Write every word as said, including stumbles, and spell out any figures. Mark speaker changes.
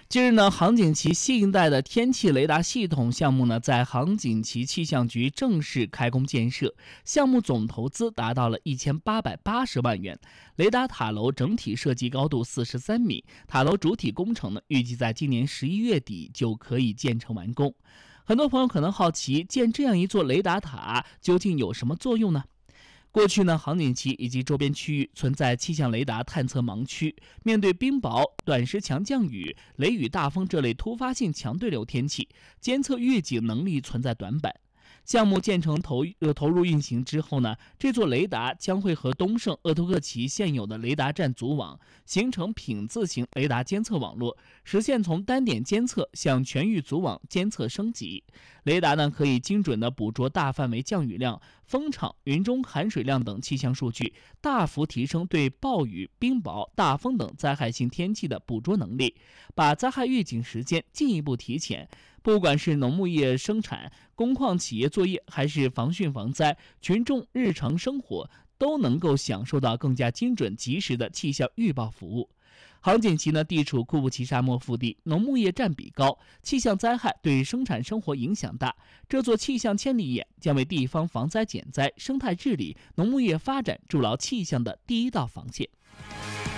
Speaker 1: 近日呢，杭锦旗新一代的天气雷达系统项目呢，在杭锦旗气象局正式开工建设，项目总投资达到了一千八百八十万元。雷达塔楼整体设计高度四十三米，塔楼主体工程呢，预计在今年十一月底就可以建成完工。很多朋友可能好奇，建这样一座雷达塔究竟有什么作用呢？过去呢，杭锦旗以及周边区域存在气象雷达探测盲区，面对冰雹、短时强降雨、雷雨大风这类突发性强对流天气，监测预警能力存在短板。项目建成投呃投入运行之后呢，这座雷达将会和东胜鄂图克旗现有的雷达站组网，形成品字型雷达监测网络，实现从单点监测向全域组网监测升级。雷达呢可以精准地捕捉大范围降雨量、风场、云中含水量等气象数据，大幅提升对暴雨、冰雹、大风等灾害性天气的捕捉能力，把灾害预警时间进一步提前。不管是农牧业生产、工矿企业作业，还是防汛防灾，群众日常生活都能够享受到更加精准及时的气象预报服务。杭锦旗呢地处库布齐沙漠腹地，农牧业占比高，气象灾害对生产生活影响大。这座气象千里眼将为地方防灾减灾、生态治理、农牧业发展筑牢气象的第一道防线。